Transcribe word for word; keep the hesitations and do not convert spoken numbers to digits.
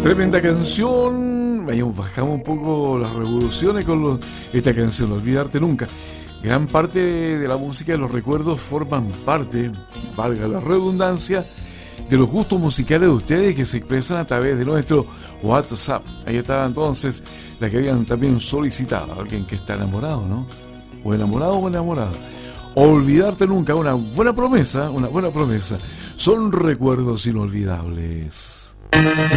Tremenda canción. Bajamos un poco las revoluciones con los, esta canción, No Olvidarte Nunca. Gran parte de la música de los recuerdos forman parte, valga la redundancia, de los gustos musicales de ustedes que se expresan a través de nuestro WhatsApp. Ahí estaba entonces la que habían también solicitado, alguien que está enamorado, ¿no? O enamorado o enamorada. Olvidarte nunca, una buena promesa, una buena promesa. Son recuerdos inolvidables.